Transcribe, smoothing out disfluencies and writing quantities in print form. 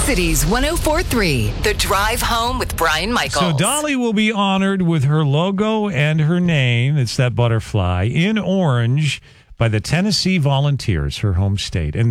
Cities 104.3, The Drive Home with Brian Michaels. So Dolly will be honored with her logo and her name, it's that butterfly, in orange by the Tennessee Volunteers, her home state. And